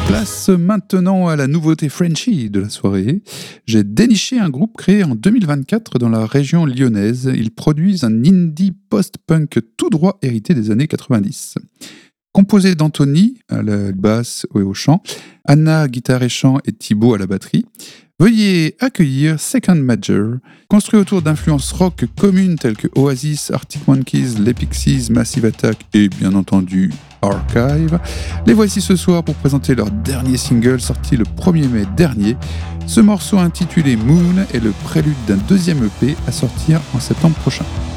Place maintenant à la nouveauté Frenchy de la soirée. J'ai déniché un groupe créé en 2024 dans la région lyonnaise. Ils produisent un indie post-punk tout droit hérité des années 90. Composé d'Anthony à la basse et au chant, Anna guitare et chant et Thibaut à la batterie, veuillez accueillir Second Major. Construit autour d'influences rock communes telles que Oasis, Arctic Monkeys, les Pixies, Massive Attack et bien entendu Archive, les voici ce soir pour présenter leur dernier single sorti le 1er mai dernier. Ce morceau intitulé Moon est le prélude d'un deuxième EP à sortir en septembre prochain.